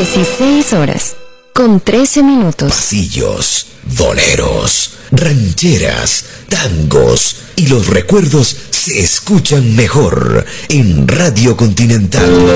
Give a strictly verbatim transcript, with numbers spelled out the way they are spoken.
dieciséis horas, con trece minutos. Pasillos, boleros, rancheras, tangos y los recuerdos se escuchan mejor en Radio Continental.